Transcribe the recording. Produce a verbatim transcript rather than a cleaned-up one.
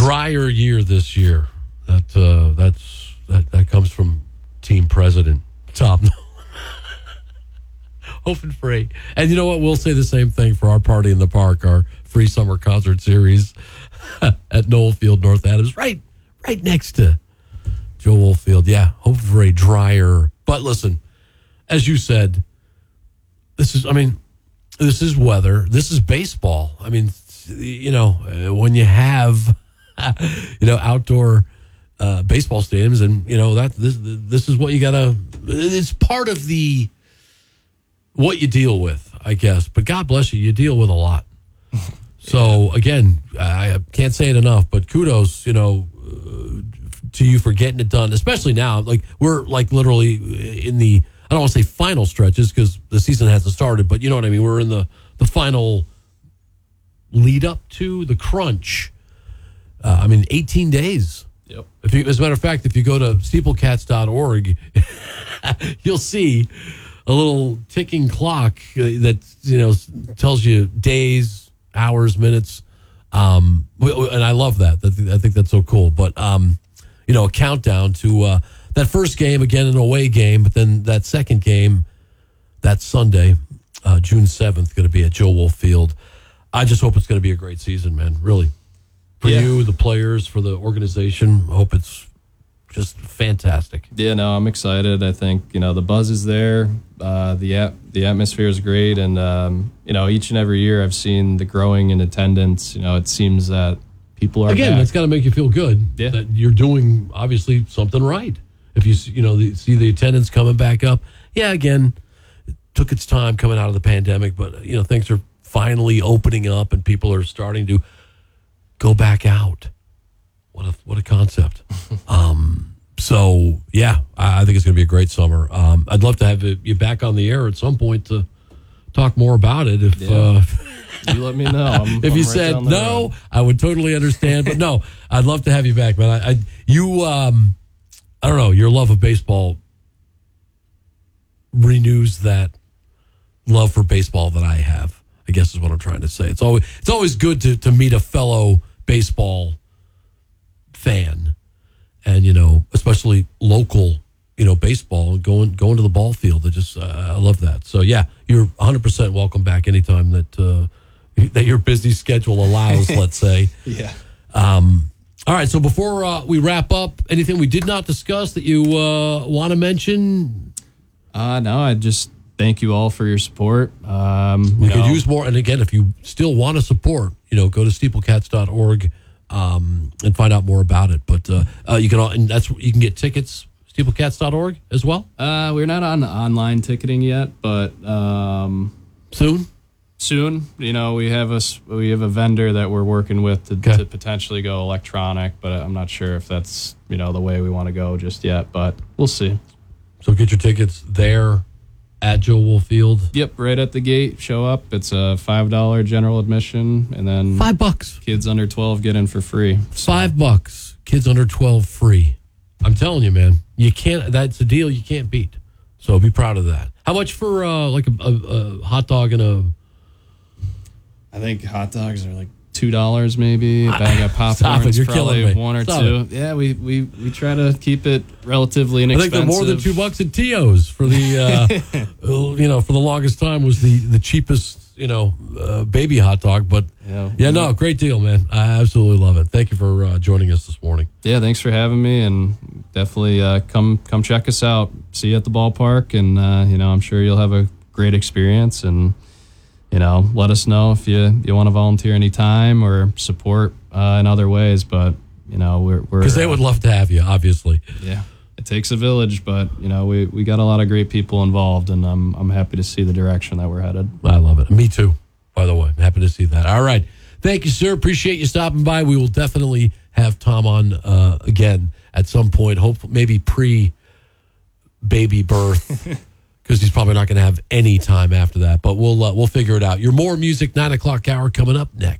drier year this year. That uh, that's that, that comes from team president Tom. Hoping free. And you know what? We'll say the same thing for our party in the park, our free summer concert series at Knoll Field, North Adams, right, right next to Joe Wolf Field. Yeah, hoping for a drier. But listen, as you said, this is. I mean, this is weather. This is baseball. I mean, you know, when you have, you know, outdoor uh, baseball stadiums, and you know that this this is what you gotta. It's part of the. What you deal with, I guess. But God bless you, you deal with a lot. So, again, I can't say it enough, but kudos, you know, uh, to you for getting it done, especially now. Like, we're, like, literally in the, I don't want to say final stretches because the season hasn't started, but you know what I mean? We're in the, the final lead up to the crunch. Uh, I mean, eighteen days. Yep. If you, as a matter of fact, if you go to steeplecats dot org, you'll see a little ticking clock that, you know, tells you days, hours, minutes. Um, and I love that. I think that's so cool. But, um, you know, a countdown to uh, that first game, again, an away game, but then that second game, that Sunday, uh, June seventh, going to be at Joe Wolf Field. I just hope it's going to be a great season, man, really. For yeah. you, the players, for the organization, I hope it's just fantastic. Yeah, no, I'm excited. I think, you know, the buzz is there. Uh, the at, the atmosphere is great. And, um, you know, each and every year I've seen the growing in attendance. You know, it seems that people are Again, back. that's got to make you feel good yeah. that you're doing, obviously, something right. If you, you know, the, see the attendance coming back up. Yeah, again, it took its time coming out of the pandemic, but, you know, things are finally opening up and people are starting to go back out. What a what a concept. um, so, yeah, I, I think it's going to be a great summer. Um, I'd love to have you back on the air at some point to talk more about it. If yeah. uh, you let me know. I'm, if I'm you right said no, road. I would totally understand. But no, I'd love to have you back, man. I, I you, um, I don't know, your love of baseball renews that love for baseball that I have, I guess is what I'm trying to say. It's always it's always good to to meet a fellow baseball fan, and you know, especially local, you know, baseball and going going to the ball field. I just uh, I love that. So yeah, you're one hundred percent welcome back anytime that uh, that your busy schedule allows. Let's say. Yeah. Um, all right. So before uh, we wrap up, anything we did not discuss that you uh, want to mention? Uh, no, I just thank you all for your support. Um, We you could know, use more. And again, if you still want to support, you know, go to steeplecats dot org. Um, and find out more about it. But uh, uh, you can all, and that's you can get tickets steeplecats dot org as well. Uh, we're not on online ticketing yet, but um, Soon. soon. You know, we have a s- we have a vendor that we're working with to, Okay. to potentially go electronic, but I'm not sure if that's, you know, the way we want to go just yet. But we'll see. So get your tickets there at Joe Wolf Field. Yep, right at the gate. Show up. It's a five dollar general admission, and then Five bucks. kids under twelve get in for free. Five bucks. Kids under twelve free. I'm telling you, man. You can't. That's a deal you can't beat. So be proud of that. How much for uh, like a, a, a hot dog and a? I think hot dogs are like two dollars, maybe. A bag of popcorn. Stop it, you're probably killing me. one or Stop two. it. Yeah, we, we we try to keep it relatively I inexpensive. think they're more than two bucks at Tio's for the. Uh, you know, for the longest time was the the cheapest. You know, uh, baby hot dog. But Yeah. yeah, no, great deal, man. I absolutely love it. Thank you for uh, joining us this morning. Yeah, thanks for having me, and definitely uh, come come check us out. See you at the ballpark, and uh, you know, I'm sure you'll have a great experience. And you know, let us know if you, you want to volunteer anytime or support uh, in other ways. But you know, we're we're Because they would love to have you, obviously. Yeah, it takes a village, but you know, we, we got a lot of great people involved, and I'm I'm happy to see the direction that we're headed. I love it. Me too, by the way. I'm happy to see that. All right. Thank you, sir. Appreciate you stopping by. We will definitely have Tom on uh, again at some point, hopefully maybe pre-baby birth, because he's probably not going to have any time after that. But we'll uh, we'll figure it out. Your more music, nine o'clock hour coming up next.